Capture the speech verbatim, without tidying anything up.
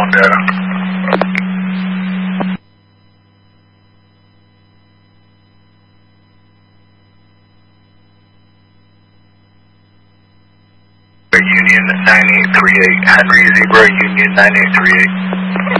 on data. Union nine eight three eight, Henry Zebra, Union nine eight three eight.